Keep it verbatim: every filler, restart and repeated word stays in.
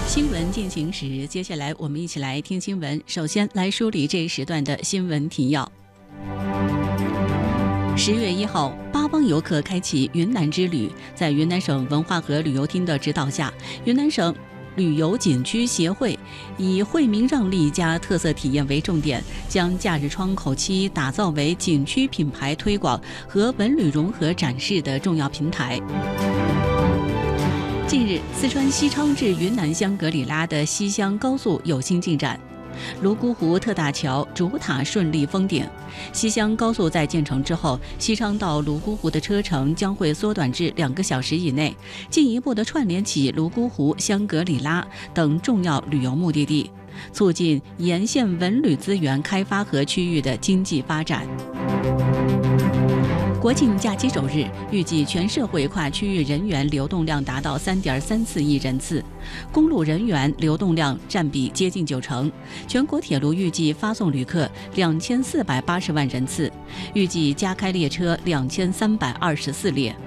新闻进行时，接下来我们一起来听新闻。首先来梳理这一时段的新闻提要。十月一号，八帮游客开启云南之旅，在云南省文化和旅游厅的指导下，云南省旅游景区协会以惠民让利加特色体验为重点，将假日窗口期打造为景区品牌推广和文旅融合展示的重要平台。近日，四川西昌至云南香格里拉的西湘高速有新进展，泸沽湖特大桥主塔顺利封顶。西湘高速在建成之后，西昌到泸沽湖的车程将会缩短至两个小时以内，进一步的串联起泸沽湖、香格里拉等重要旅游目的地，促进沿线文旅资源开发和区域的经济发展。国庆假期首日，预计全社会跨区域人员流动量达到三点三四亿人次，公路人员流动量占比接近九成。全国铁路预计发送旅客两千四百八十万人次，预计加开列车两千三百二十四列。